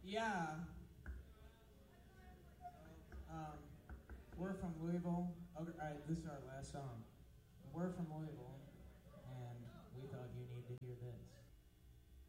Yeah. We're from Louisville. Okay, all right, this is our last song. We're from Louisville.